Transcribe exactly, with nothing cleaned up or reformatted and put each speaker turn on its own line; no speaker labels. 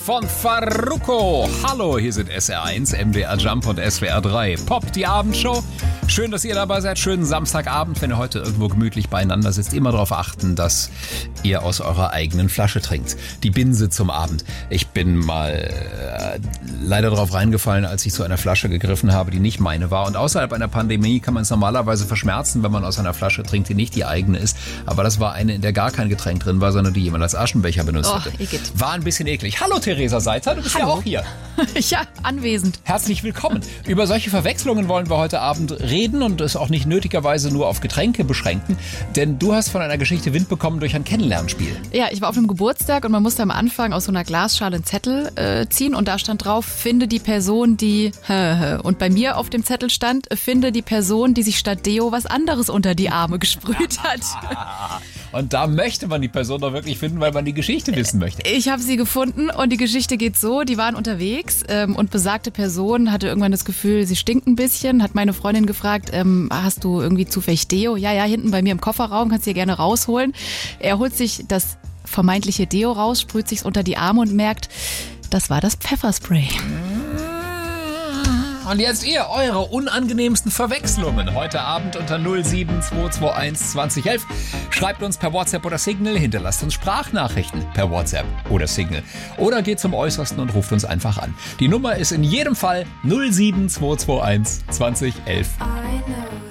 von Farruko. Hallo, hier sind S R eins, M D R Jump und S W R drei. Pop, die Abendshow. Schön, dass ihr dabei seid. Schönen Samstagabend, wenn ihr heute irgendwo gemütlich beieinander sitzt. Immer darauf achten, dass ihr aus eurer eigenen Flasche trinkt. Die Binse zum Abend. Ich bin mal äh, leider drauf reingefallen, als ich zu einer Flasche gegriffen habe, die nicht meine war. Und außerhalb einer Pandemie kann man es normalerweise verschmerzen, wenn man aus einer Flasche trinkt, die nicht die eigene ist. Aber das war eine, in der gar kein Getränk drin war, sondern die jemand als Aschenbecher benutzt
Oh,
hatte.
Igitt.
War ein bisschen eklig. Hallo Theresa Seitzer, du bist
Hallo.
ja auch hier.
Ja, anwesend.
Herzlich willkommen. Über solche Verwechslungen wollen wir heute Abend reden und es auch nicht nötigerweise nur auf Getränke beschränken, denn du hast von einer Geschichte Wind bekommen durch ein Kennenlernspiel.
Ja, ich war auf einem Geburtstag und man musste am Anfang aus so einer Glasschale einen Zettel äh, ziehen und da stand drauf, finde die Person, die... Und bei mir auf dem Zettel stand, finde die Person, die sich statt Deo was anderes unter die Arme gesprüht hat.
Und da möchte man die Person doch wirklich finden, weil man die Geschichte wissen möchte.
Ich habe sie gefunden und die Geschichte geht so, die waren unterwegs ähm, und besagte Person hatte irgendwann das Gefühl, sie stinkt ein bisschen, hat meine Freundin gefragt, ähm, hast du irgendwie zufällig Deo? Ja, ja, hinten bei mir im Kofferraum, kannst du dir gerne rausholen. Er holt sich das vermeintliche Deo raus, sprüht sich's unter die Arme und merkt, das war das Pfefferspray.
Und jetzt ihr, eure unangenehmsten Verwechslungen. Heute Abend unter null sieben zwei zwei eins zwanzig elf. Schreibt uns per WhatsApp oder Signal, hinterlasst uns Sprachnachrichten per WhatsApp oder Signal. Oder geht zum Äußersten und ruft uns einfach an. Die Nummer ist in jedem Fall null sieben zwei zwei eins zwanzig elf.